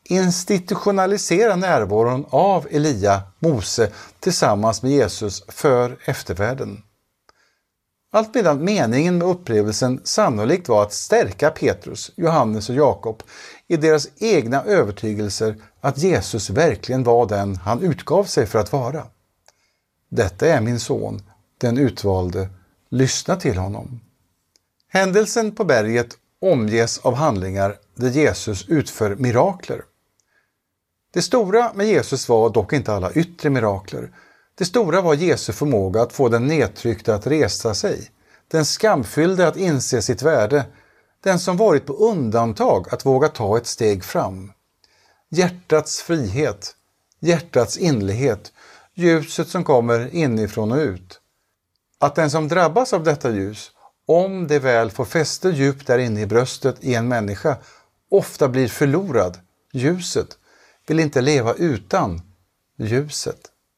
institutionalisera närvaron av Elia, Mose, tillsammans med Jesus för eftervärlden. Allt medan meningen med upplevelsen sannolikt var att stärka Petrus, Johannes och Jakob i deras egna övertygelser att Jesus verkligen var den han utgav sig för att vara. Detta är min son, den utvalde, lyssna till honom. Händelsen på berget omges av handlingar där Jesus utför mirakler. Det stora med Jesus var dock inte alla yttre mirakler. Det stora var Jesu förmåga att få den nedtryckta att resa sig, den skamfyllde att inse sitt värde, den som varit på undantag att våga ta ett steg fram. Hjärtats frihet, hjärtats inlighet, ljuset som kommer inifrån och ut. Att den som drabbas av detta ljus, om det väl får fäste djupt där inne i bröstet i en människa, ofta blir förlorad, ljuset, vill inte leva utan ljuset.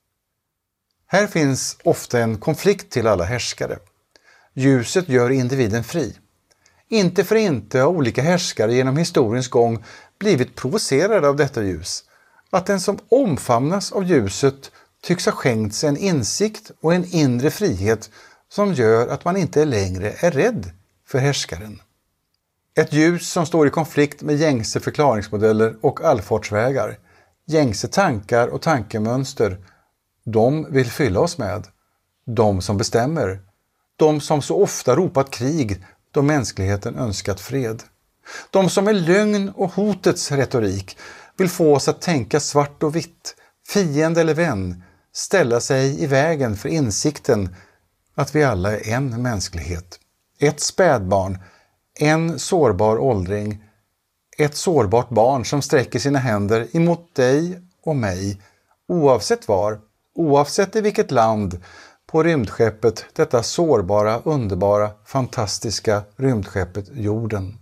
Här finns ofta en konflikt till alla härskare. Ljuset gör individen fri. Inte för inte har olika härskare genom historiens gång blivit provocerade av detta ljus. Att den som omfamnas av ljuset tycks ha skänkt sig en insikt och en inre frihet som gör att man inte längre är rädd för härskaren. Ett ljus som står i konflikt med gängse förklaringsmodeller och allfartsvägar, gängse tankar och tankemönster, de vill fylla oss med. De som bestämmer. De som så ofta ropat krig då mänskligheten önskat fred. De som med lögn och hotets retorik vill få oss att tänka svart och vitt, fiende eller vän, ställa sig i vägen för insikten att vi alla är en mänsklighet. Ett spädbarn, en sårbar åldring, ett sårbart barn som sträcker sina händer emot dig och mig, oavsett var, oavsett i vilket land, på rymdskeppet, detta sårbara, underbara, fantastiska rymdskeppet jorden.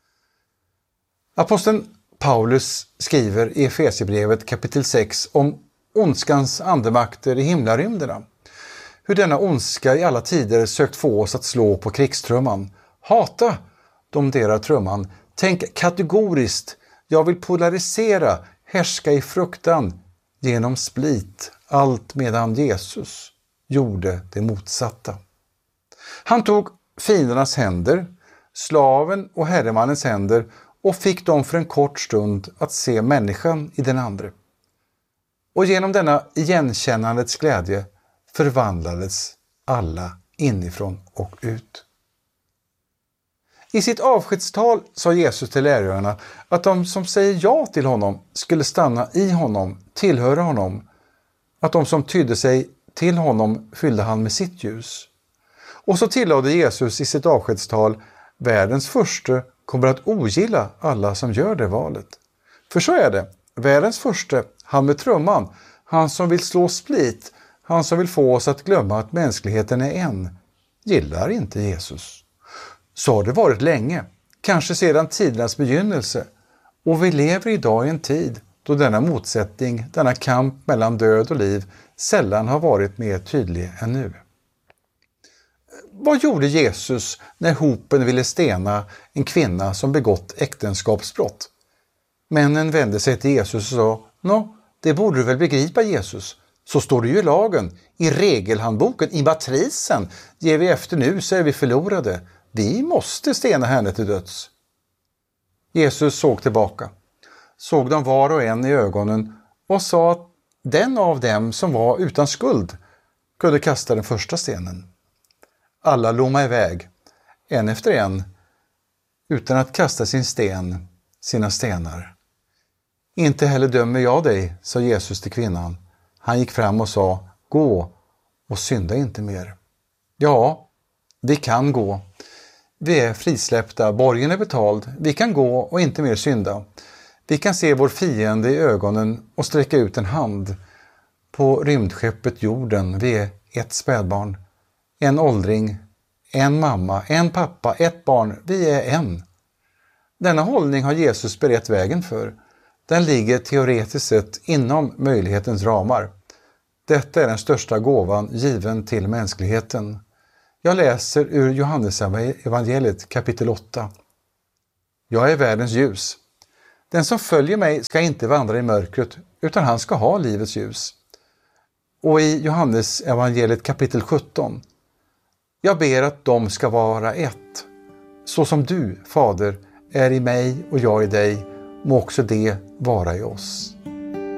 Aposteln Paulus skriver i Efesierbrevet kapitel 6 om ondskans andemakter i himlarymderna. Hur denna ondska i alla tider sökt få oss att slå på krigstrumman. Hata, domderar trumman. Tänk kategoriskt. Jag vill polarisera, härska i fruktan genom split, allt medan Jesus gjorde det motsatta. Han tog fiendernas händer, slaven och herremannens händer och fick dem för en kort stund att se människan i den andra. Och genom denna igenkännandets glädje förvandlades alla inifrån och ut. I sitt avskedstal sa Jesus till lärjungarna att de som säger ja till honom skulle stanna i honom, tillhöra honom. Att de som tydde sig till honom fyllde han med sitt ljus. Och så tillade Jesus i sitt avskedstal: världens första kommer att ogilla alla som gör det valet. För så är det. Världens första, han med trumman, han som vill slå split, han som vill få oss att glömma att mänskligheten är en, gillar inte Jesus. Så har det varit länge, kanske sedan tidernas begynnelse. Och vi lever idag i en tid då denna motsättning, denna kamp mellan död och liv sällan har varit mer tydlig än nu. Vad gjorde Jesus när hopen ville stena en kvinna som begått äktenskapsbrott? Männen vände sig till Jesus och sa: Nå, det borde du väl begripa, Jesus. Så står det ju i lagen, i regelhandboken, i matrisen. Ger vi efter nu så är vi förlorade. Vi måste stena henne till döds. Jesus såg tillbaka, såg dem var och en i ögonen och sa att den av dem som var utan skuld kunde kasta den första stenen. Alla lommade iväg, en efter en, utan att kasta sina stenar. Inte heller dömer jag dig, sa Jesus till kvinnan. Han gick fram och sa: gå och synda inte mer. Ja, vi kan gå. Vi är frisläppta, borgen är betald. Vi kan gå och inte mer synda. Vi kan se vår fiende i ögonen och sträcka ut en hand. På rymdskeppet jorden, vi är ett spädbarn, en åldring, en mamma, en pappa, ett barn. Vi är en. Denna hållning har Jesus berett vägen för. Den ligger teoretiskt sett inom möjlighetens ramar. Detta är den största gåvan given till mänskligheten. Jag läser ur Johannes evangeliet kapitel 8. Jag är världens ljus. Den som följer mig ska inte vandra i mörkret, utan han ska ha livets ljus. Och i Johannes evangeliet kapitel 17. Jag ber att de ska vara ett. Så som du, Fader, är i mig och jag i dig, må också det vara i oss.